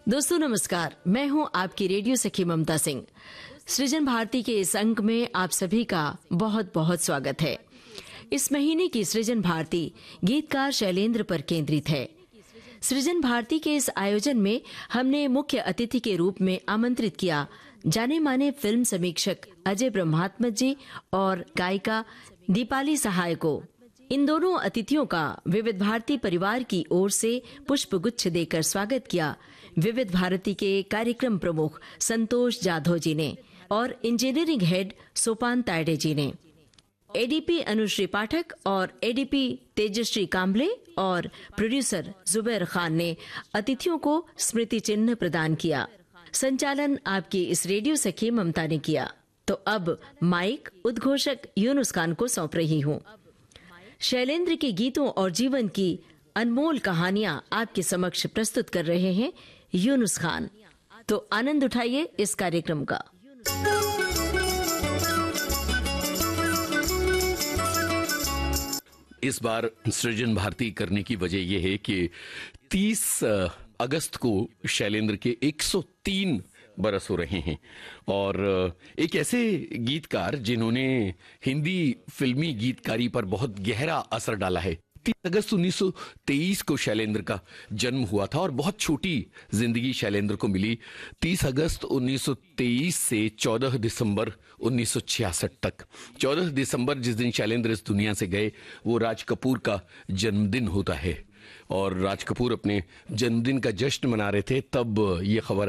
दोस्तों नमस्कार, मैं हूं आपकी रेडियो सखी ममता सिंह। सृजन भारती के इस अंक में आप सभी का बहुत बहुत स्वागत है। इस महीने की सृजन भारती गीतकार शैलेंद्र पर केंद्रित है। सृजन भारती के इस आयोजन में हमने मुख्य अतिथि के रूप में आमंत्रित किया जाने माने फिल्म समीक्षक अजय ब्रह्मात्मज जी और गायिका दीपाली सहाय को। इन दोनों अतिथियों का विविध भारती परिवार की ओर से पुष्पगुच्छ देकर स्वागत किया विविध भारती के कार्यक्रम प्रमुख संतोष जाधव जी ने और इंजीनियरिंग हेड सोपान तायडे जी ने। एडीपी अनुश्री पाठक और एडीपी तेजश्री कांबले और प्रोड्यूसर जुबैर खान ने अतिथियों को स्मृति चिन्ह प्रदान किया। संचालन आपकी इस रेडियो सखी ममता ने किया। तो अब माइक उद्घोषक यूनुस खान को सौंप रही हूँ। शैलेंद्र के गीतों और जीवन की अनमोल कहानियां आपके समक्ष प्रस्तुत कर रहे हैं यूनुस खान। तो आनंद उठाइए इस कार्यक्रम का। इस बार सृजन भारती करने की वजह यह है कि 30 अगस्त को शैलेंद्र के 103 बरस हो रहे हैं और एक ऐसे गीतकार जिन्होंने हिंदी फिल्मी गीतकारी पर बहुत गहरा असर डाला है। 30 अगस्त 1923 को शैलेंद्र का जन्म हुआ था और बहुत छोटी जिंदगी शैलेंद्र को मिली। 30 अगस्त 1923 से 14 दिसंबर 1966 तक। 14 दिसंबर जिस दिन शैलेंद्र इस दुनिया से गए वो राज कपूर का जन्मदिन होता है और राज कपूर अपने जन्मदिन का जश्न मना रहे थे, तब ये खबर